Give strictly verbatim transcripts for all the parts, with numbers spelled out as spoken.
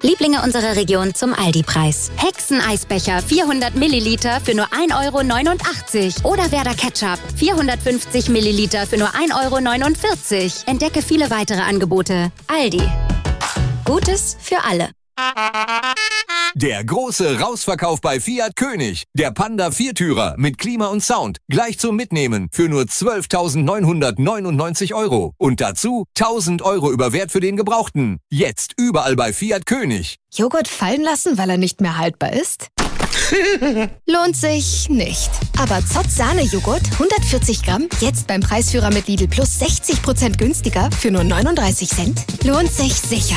Lieblinge unserer Region zum Aldi-Preis. Hexeneisbecher vierhundert Milliliter für nur ein Euro neunundachtzig. Oder Werder Ketchup vierhundertfünfzig Milliliter für nur ein Euro neunundvierzig. Entdecke viele weitere Angebote. Aldi. Gutes für alle. Der große Rausverkauf bei Fiat König. Der Panda Viertürer mit Klima und Sound. Gleich zum Mitnehmen für nur zwölftausendneunhundertneunundneunzig Euro. Und dazu tausend Euro über Wert für den Gebrauchten. Jetzt überall bei Fiat König. Joghurt fallen lassen, weil er nicht mehr haltbar ist? Lohnt sich nicht. Aber Zott Sahne-Joghurt, hundertvierzig Gramm, jetzt beim Preisführer mit Lidl Plus sechzig Prozent günstiger für nur neununddreißig Cent. Lohnt sich sicher.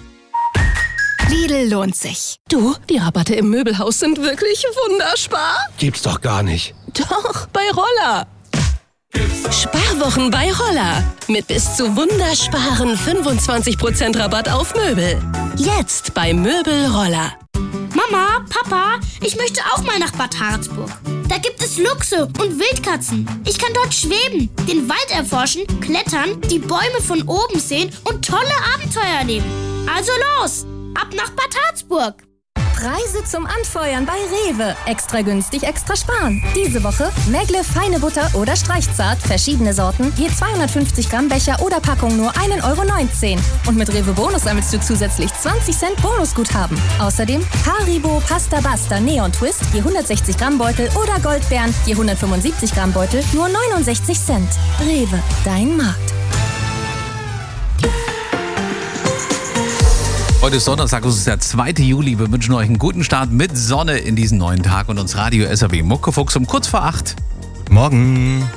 Lidl lohnt sich. Du, die Rabatte im Möbelhaus sind wirklich wunderspar. Gibt's doch gar nicht. Doch, bei Roller. Sparwochen bei Roller. Mit bis zu wundersparen fünfundzwanzig Prozent Rabatt auf Möbel. Jetzt bei Möbel Roller. Mama, Papa, ich möchte auch mal nach Bad Harzburg. Da gibt es Luchse und Wildkatzen. Ich kann dort schweben, den Wald erforschen, klettern, die Bäume von oben sehen und tolle Abenteuer erleben. Also los, ab nach Bad Harzburg. Preise zum Anfeuern bei Rewe. Extra günstig, extra sparen. Diese Woche Megle feine Butter oder Streichzart, verschiedene Sorten, je zweihundertfünfzig Gramm Becher oder Packung nur ein Euro neunzehn. Und mit Rewe Bonus sammelst du zusätzlich zwanzig Cent Bonusguthaben. Außerdem Haribo Pasta Basta Neon Twist, je hundertsechzig Gramm Beutel oder Goldbeeren, je hundertfünfundsiebzig Gramm Beutel, nur neunundsechzig Cent. Rewe, dein Markt. Heute ist Donnerstag, es ist der zweite Juli. Wir wünschen euch einen guten Start mit Sonne in diesen neuen Tag und uns Radio S R W Muckefuchs um kurz vor acht. Morgen.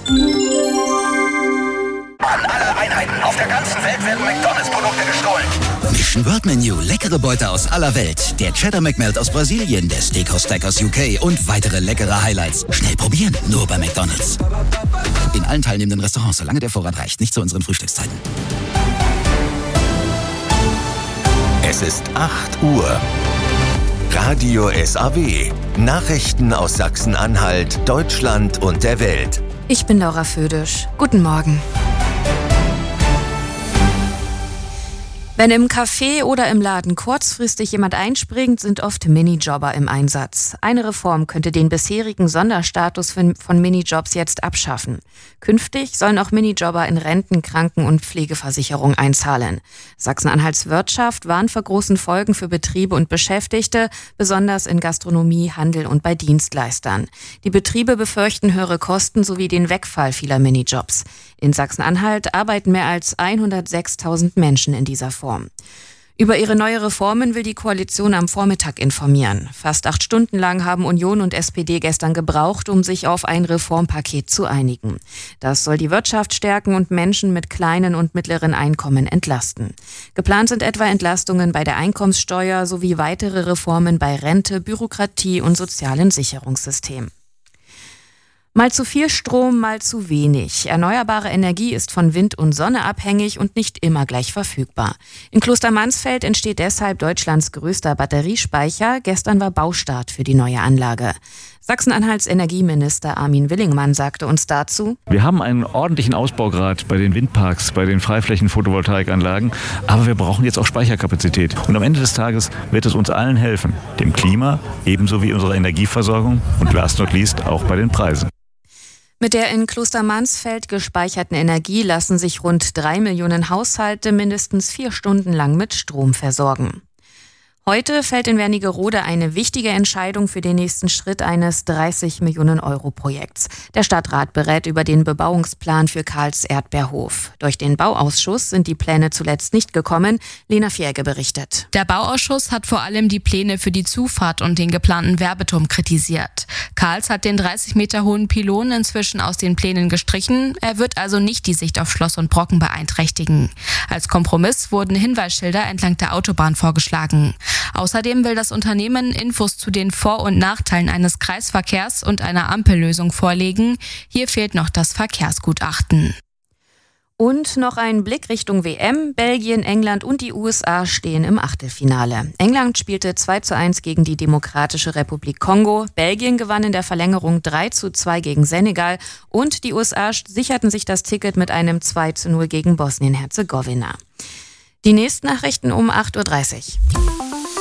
An alle Einheiten auf der ganzen Welt werden McDonalds-Produkte gestohlen. Mission World Menu, leckere Beute aus aller Welt. Der Cheddar McMelt aus Brasilien, der Steakhouse Stack aus U K und weitere leckere Highlights. Schnell probieren, nur bei McDonalds. In allen teilnehmenden Restaurants, solange der Vorrat reicht, nicht zu unseren Frühstückszeiten. Es ist acht Uhr. Radio S A W. Nachrichten aus Sachsen-Anhalt, Deutschland und der Welt. Ich bin Laura Födisch. Guten Morgen. Wenn im Café oder im Laden kurzfristig jemand einspringt, sind oft Minijobber im Einsatz. Eine Reform könnte den bisherigen Sonderstatus von, von Minijobs jetzt abschaffen. Künftig sollen auch Minijobber in Renten-, Kranken- und Pflegeversicherung einzahlen. Sachsen-Anhalts Wirtschaft warnt vor großen Folgen für Betriebe und Beschäftigte, besonders in Gastronomie, Handel und bei Dienstleistern. Die Betriebe befürchten höhere Kosten sowie den Wegfall vieler Minijobs. In Sachsen-Anhalt arbeiten mehr als hundertsechstausend Menschen in dieser Form. Über ihre neue Reformen will die Koalition am Vormittag informieren. Fast acht Stunden lang haben Union und S P D gestern gebraucht, um sich auf ein Reformpaket zu einigen. Das soll die Wirtschaft stärken und Menschen mit kleinen und mittleren Einkommen entlasten. Geplant sind etwa Entlastungen bei der Einkommenssteuer sowie weitere Reformen bei Rente, Bürokratie und sozialen Sicherungssystem. Mal zu viel Strom, mal zu wenig. Erneuerbare Energie ist von Wind und Sonne abhängig und nicht immer gleich verfügbar. In Klostermansfeld entsteht deshalb Deutschlands größter Batteriespeicher. Gestern war Baustart für die neue Anlage. Sachsen-Anhalts Energieminister Armin Willingmann sagte uns dazu: Wir haben einen ordentlichen Ausbaugrad bei den Windparks, bei den Freiflächen-Photovoltaikanlagen, aber wir brauchen jetzt auch Speicherkapazität. Und am Ende des Tages wird es uns allen helfen, dem Klima ebenso wie unserer Energieversorgung und last not least auch bei den Preisen. Mit der in Klostermansfeld gespeicherten Energie lassen sich rund drei Millionen Haushalte mindestens vier Stunden lang mit Strom versorgen. Heute fällt in Wernigerode eine wichtige Entscheidung für den nächsten Schritt eines dreißig Millionen Euro Projekts. Der Stadtrat berät über den Bebauungsplan für Karls Erdbeerhof. Durch den Bauausschuss sind die Pläne zuletzt nicht gekommen. Lena Fierge berichtet. Der Bauausschuss hat vor allem die Pläne für die Zufahrt und den geplanten Werbeturm kritisiert. Karls hat den dreißig Meter hohen Pylon inzwischen aus den Plänen gestrichen. Er wird also nicht die Sicht auf Schloss und Brocken beeinträchtigen. Als Kompromiss wurden Hinweisschilder entlang der Autobahn vorgeschlagen. Außerdem will das Unternehmen Infos zu den Vor- und Nachteilen eines Kreisverkehrs und einer Ampellösung vorlegen. Hier fehlt noch das Verkehrsgutachten. Und noch ein Blick Richtung W M. Belgien, England und die U S A stehen im Achtelfinale. England spielte zwei zu eins gegen die Demokratische Republik Kongo. Belgien gewann in der Verlängerung drei zu zwei gegen Senegal. Und die U S A sicherten sich das Ticket mit einem zwei zu null gegen Bosnien-Herzegowina. Die nächsten Nachrichten um acht Uhr dreißig.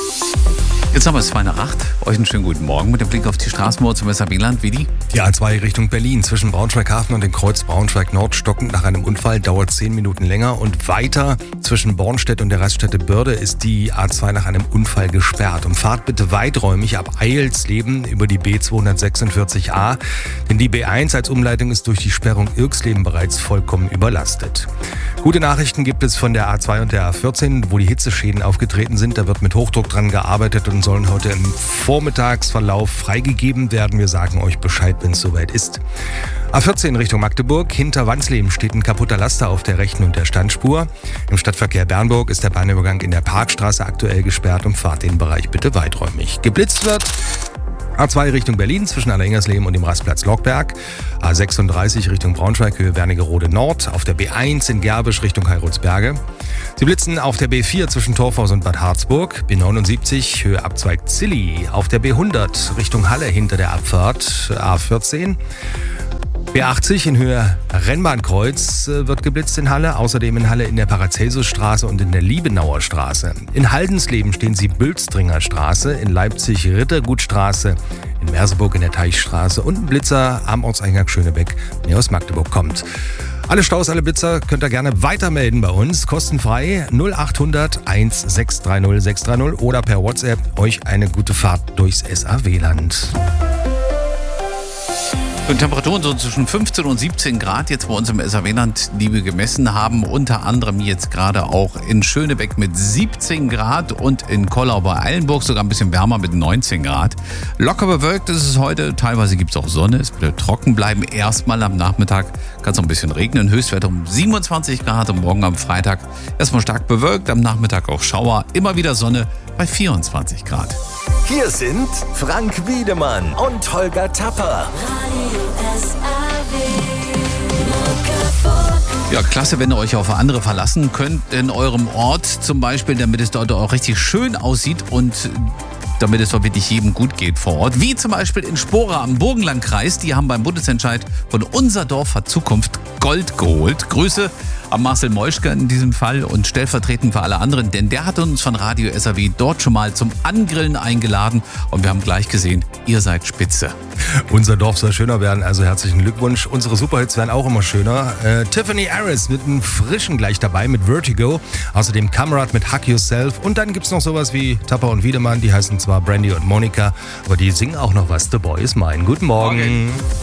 Jetzt haben wir es zwei nach acht. Euch einen schönen guten Morgen mit dem Blick auf die Straßenmauer zum S A B-Land. Wie die? Die A zwei Richtung Berlin zwischen Braunschweig-Hafen und dem Kreuz Braunschweig-Nord stockend nach einem Unfall dauert zehn Minuten länger. Und weiter zwischen Bornstedt und der Raststätte Börde ist die A zwei nach einem Unfall gesperrt. Und fahrt bitte weiträumig ab Eilsleben über die B zweihundertsechsundvierzig a, denn die B eins als Umleitung ist durch die Sperrung Irksleben bereits vollkommen überlastet. Gute Nachrichten gibt es von der A zwei und der A vierzehn, wo die Hitzeschäden aufgetreten sind. Da wird mit Hochdruck dran gearbeitet und sollen heute im Vormittagsverlauf freigegeben werden. Wir sagen euch Bescheid, wenn es soweit ist. A vierzehn Richtung Magdeburg. Hinter Wansleben steht ein kaputter Laster auf der rechten und der Standspur. Im Stadtverkehr Bernburg ist der Bahnübergang in der Parkstraße aktuell gesperrt und fahrt den Bereich bitte weiträumig. Geblitzt wird A zwei Richtung Berlin zwischen Allersingersleben und dem Rastplatz Lockberg. A sechsunddreißig Richtung Braunschweig, Höhe Wernigerode Nord. Auf der B eins in Gerbisch Richtung Heilrolsberge. Sie blitzen auf der B vier zwischen Torfhaus und Bad Harzburg. B neunundsiebzig, Höhe Abzweig Zilli. Auf der B hundert Richtung Halle hinter der Abfahrt A vierzehn. B achtzig in Höhe Rennbahnkreuz wird geblitzt in Halle. Außerdem in Halle in der Paracelsusstraße und in der Liebenauer Straße. In Haldensleben stehen Sie Bülstringer Straße, in Leipzig Rittergutstraße, in Merseburg in der Teichstraße und ein Blitzer am Ortseingang Schönebeck, wenn ihr aus Magdeburg kommt. Alle Staus, alle Blitzer könnt ihr gerne weitermelden bei uns. Kostenfrei null achthundert eintausendsechshundertdreißig sechshundertdreißig oder per WhatsApp euch eine gute Fahrt durchs S A W-Land. Und Temperaturen so zwischen fünfzehn und siebzehn Grad jetzt bei uns im S A W-Land, die wir gemessen haben. Unter anderem jetzt gerade auch in Schönebeck mit siebzehn Grad und in Kollau bei Eilenburg sogar ein bisschen wärmer mit neunzehn Grad. Locker bewölkt ist es heute. Teilweise gibt es auch Sonne. Es wird trocken bleiben. Erstmal am Nachmittag kann es noch ein bisschen regnen. Höchstwert um siebenundzwanzig Grad und morgen am Freitag erstmal stark bewölkt. Am Nachmittag auch Schauer. Immer wieder Sonne bei vierundzwanzig Grad. Hier sind Frank Wiedemann und Holger Tapper. Ja, klasse, wenn ihr euch auf andere verlassen könnt in eurem Ort zum Beispiel, damit es dort auch richtig schön aussieht und damit es dort wirklich jedem gut geht vor Ort. Wie zum Beispiel in Spora am Burgenlandkreis. Die haben beim Bundesentscheid von Unser Dorf hat Zukunft Gold geholt. Grüße an Marcel Meuschke in diesem Fall und stellvertretend für alle anderen, denn der hat uns von Radio S A W dort schon mal zum Angrillen eingeladen und wir haben gleich gesehen, ihr seid spitze. Unser Dorf soll schöner werden, also herzlichen Glückwunsch. Unsere Superhits werden auch immer schöner. Äh, Tiffany Harris mit einem frischen gleich dabei mit Vertigo. Außerdem Kamerad mit Hug Yourself. Und dann gibt's noch sowas wie Tapper und Wiedemann. Die heißen zwar Brandy und Monika, aber die singen auch noch was. The Boy is Mine. Guten Morgen. Morgen.